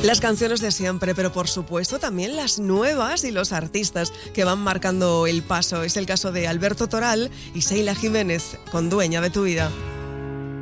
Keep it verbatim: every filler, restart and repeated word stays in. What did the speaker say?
Las canciones de siempre, pero por supuesto también las nuevas y los artistas que van marcando el paso. Es el caso de Alberto Toral y Sheila Jiménez con Dueña de tu vida.